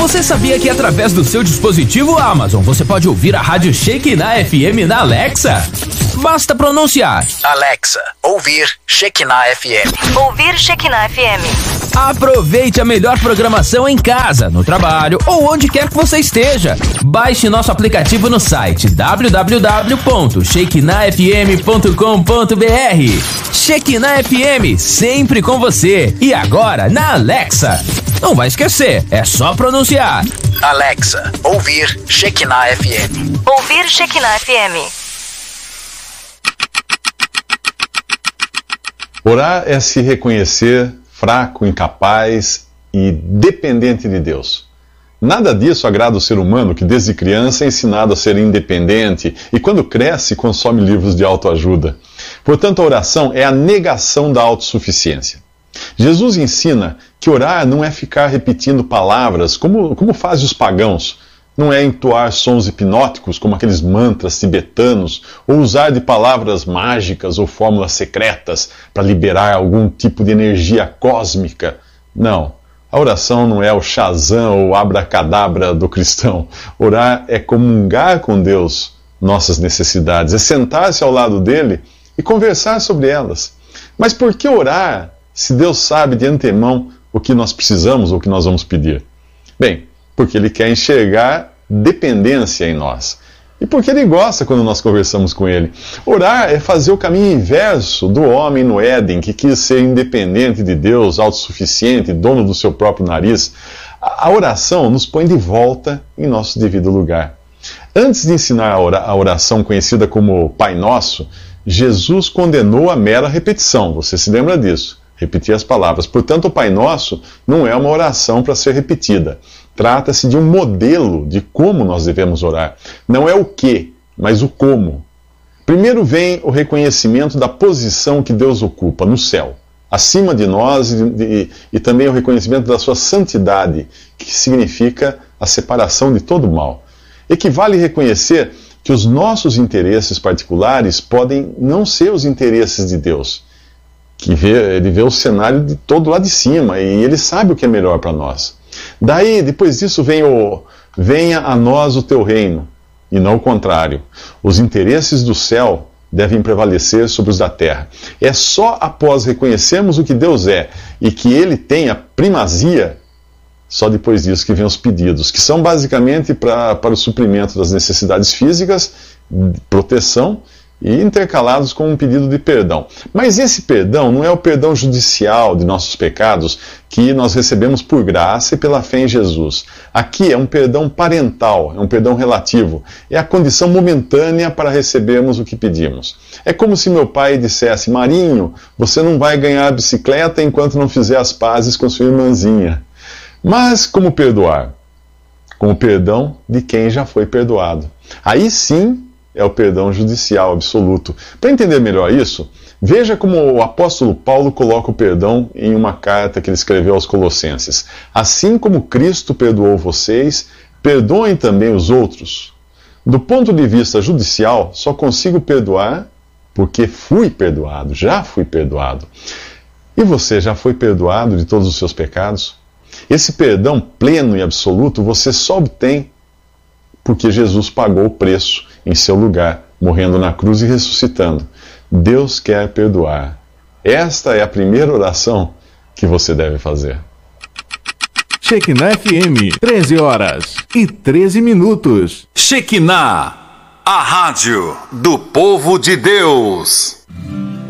Você sabia que através do seu dispositivo Amazon você pode ouvir a rádio Shekinah FM na Alexa? Basta pronunciar: Alexa, ouvir Shekinah FM. Ouvir Shekinah FM. Aproveite a melhor programação em casa, no trabalho ou onde quer que você esteja. Baixe nosso aplicativo no site www.shekinahfm.com.br. Shekinah FM, sempre com você. E agora na Alexa. Não vai esquecer, é só pronunciar: Alexa, ouvir Shekinah FM. Ouvir Shekinah FM. Orar é se reconhecer fraco, incapaz e dependente de Deus. Nada disso agrada o ser humano que desde criança é ensinado a ser independente e quando cresce consome livros de autoajuda. Portanto, a oração é a negação da autossuficiência. Jesus ensina que orar não é ficar repetindo palavras como fazem os pagãos. Não é entoar sons hipnóticos como aqueles mantras tibetanos, ou usar de palavras mágicas ou fórmulas secretas para liberar algum tipo de energia cósmica. Não, a oração não é o Shazam ou abracadabra do cristão. Orar é comungar com Deus nossas necessidades, é sentar-se ao lado dele e conversar sobre elas. Mas por que orar se Deus sabe de antemão o que nós precisamos ou o que nós vamos pedir? Bem, porque Ele quer enxergar dependência em nós. E porque Ele gosta quando nós conversamos com Ele. Orar é fazer o caminho inverso do homem no Éden, que quis ser independente de Deus, autossuficiente, dono do seu próprio nariz. A oração nos põe de volta em nosso devido lugar. Antes de ensinar a oração conhecida como Pai Nosso, Jesus condenou a mera repetição. Você se lembra disso? Repetir as palavras. Portanto, o Pai Nosso não é uma oração para ser repetida. Trata-se de um modelo de como nós devemos orar. Não é o que, mas o como. Primeiro vem o reconhecimento da posição que Deus ocupa no céu, acima de nós, e também o reconhecimento da sua santidade, que significa a separação de todo o mal. Equivale reconhecer que os nossos interesses particulares podem não ser os interesses de Deus. Ele vê o cenário de todo lá de cima e ele sabe o que é melhor para nós. Daí, depois disso, venha a nós o teu reino, e não o contrário. Os interesses do céu devem prevalecer sobre os da terra. É só após reconhecermos o que Deus é e que Ele tem a primazia, só depois disso que vem os pedidos, que são basicamente para o suprimento das necessidades físicas, proteção, e intercalados com um pedido de perdão. Mas esse perdão não é o perdão judicial de nossos pecados que nós recebemos por graça e pela fé em Jesus. Aqui é um perdão parental, é um perdão relativo. É a condição momentânea para recebermos o que pedimos. É como se meu pai dissesse: Marinho, você não vai ganhar a bicicleta enquanto não fizer as pazes com sua irmãzinha. Mas como perdoar? Com o perdão de quem já foi perdoado. Aí sim é o perdão judicial absoluto. Para entender melhor isso, veja como o apóstolo Paulo coloca o perdão em uma carta que ele escreveu aos Colossenses. Assim como Cristo perdoou vocês, perdoem também os outros. Do ponto de vista judicial, só consigo perdoar porque fui perdoado, já fui perdoado. E você já foi perdoado de todos os seus pecados? Esse perdão pleno e absoluto você só obtém porque Jesus pagou o preço em seu lugar, morrendo na cruz e ressuscitando. Deus quer perdoar. Esta é a primeira oração que você deve fazer. Shekinah FM, 13h13. Shekinah, a rádio do povo de Deus.